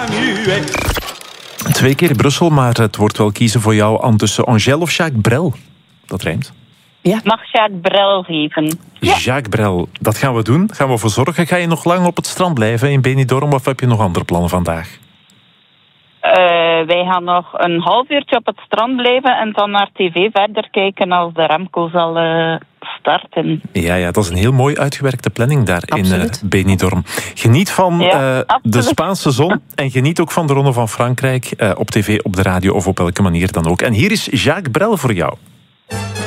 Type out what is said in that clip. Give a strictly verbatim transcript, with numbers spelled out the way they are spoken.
Twee keer Brussel, maar het wordt wel kiezen voor jou, Anne, tussen Angèle of Jacques Brel. Dat rijmt. Ja. Mag Jacques Brel geven? Ja. Jacques Brel, dat gaan we doen. Gaan we voor zorgen. Ga je nog lang op het strand blijven in Benidorm of heb je nog andere plannen vandaag? Uh, wij gaan nog een half uurtje op het strand blijven en dan naar tv verder kijken als de Remco zal uh, starten. Ja, ja, dat is een heel mooi uitgewerkte planning daar Absoluut. in uh, Benidorm. Geniet van Ja, uh, de Spaanse zon en geniet ook van de Ronde van Frankrijk uh, op tv, op de radio of op welke manier dan ook. En hier is Jacques Brel voor jou.